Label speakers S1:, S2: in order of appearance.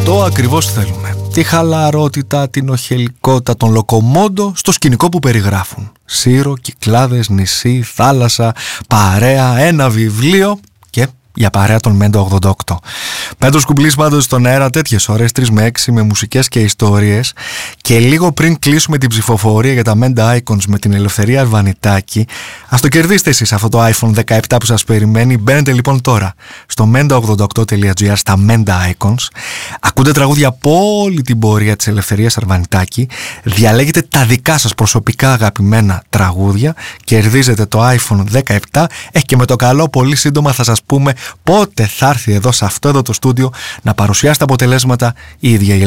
S1: Αυτό ακριβώς θέλουμε. Τη χαλαρότητα, την οχελικότητα των Λοκομόντο στο σκηνικό που περιγράφουν. Σύρο, Κυκλάδες, νησί, θάλασσα, παρέα, ένα βιβλίο και για παρέα τον Μέντα 88. Πέτρος Κουμπλής πάντως στον αέρα τέτοιες ώρες, 3 με 6, με μουσικές και ιστορίες. Και λίγο πριν κλείσουμε την ψηφοφορία για τα Μέντα Icons με την Ελευθερία Αρβανιτάκη, ας το κερδίσετε εσείς αυτό το iPhone 17 που σας περιμένει. Μπαίνετε λοιπόν τώρα στο menda88.gr, στα Μέντα Icons. Ακούτε τραγούδια από όλη την πορεία της Ελευθερίας Αρβανιτάκη. Διαλέγετε τα δικά σας προσωπικά αγαπημένα τραγούδια. Κερδίζετε το iPhone 17. Και με το καλό πολύ σύντομα θα σας πούμε πότε θα έρθει εδώ σε αυτό εδώ το στούντιο να παρουσιάσει τα αποτελέσματα η ίδια η